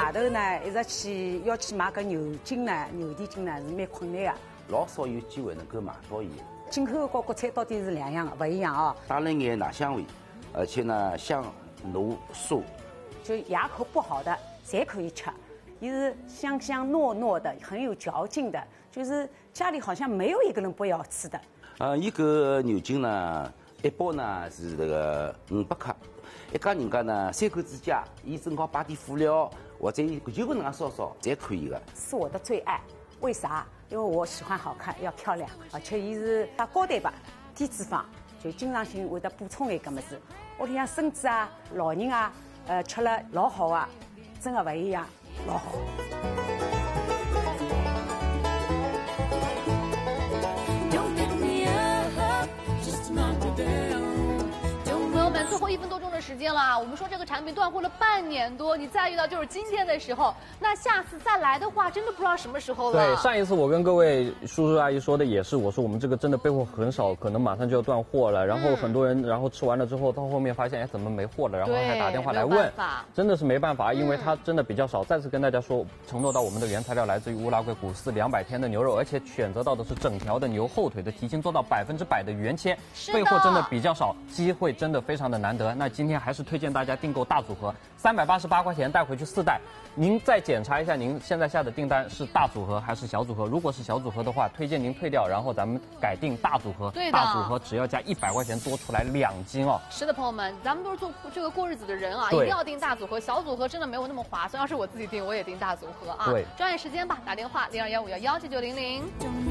外头呢，一直要去买个牛筋呢，牛蹄筋呢是蛮困难的。 老少有机会能够买到伊。 进口和国产到底是两样的，不一样哦。 带了眼奶香味，而且呢香浓酥。 就牙口不好的侪可以吃，也是香香糯糯的，很有嚼劲的，就是家里好像没有一个人不要吃的。 伊个牛筋呢，一包呢是这个500克，一家人家呢3口之家，伊正好摆点辅料或者就搿能样烧烧，侪可以的。 是我的最爱，为啥？因为我喜欢好看，要漂亮，而且伊是打高蛋白、低脂肪，就经常性会得补充一个么子。屋里向孙子啊、老人啊，吃了老好啊，真的不一样，老好。 最后1分多钟的时间了，我们说这个产品断货了半年多，你再遇到就是今天的时候，那下次再来的话，真的不知道什么时候了。 对，上一次我跟各位叔叔阿姨说的也是，我说我们这个真的备货很少，可能马上就要断货了。然后很多人，然后吃完了之后，到后面发现，哎，怎么没货了？然后还打电话来问，真的是没办法，因为它真的比较少。再次跟大家说，承诺到我们的原材料来自于乌拉圭古斯200天的牛肉，而且选择到的是整条的牛后腿的蹄筋，做到100%的原切。备货真的比较少，机会真的非常的难得。那今天还是推荐大家订购大组合，388块钱带回去4袋。您再检查一下您现在下的订单是大组合还是小组合。如果是小组合的话，推荐您退掉，然后咱们改订大组合。 对的， 大组合只要加100块钱多出来2斤哦。 是的，朋友们，咱们都是做这个过日子的人啊，一定要订大组合，小组合真的没有那么划算。要是我自己订，我也订大组合啊。 对， 抓紧时间吧，打电话0215117900。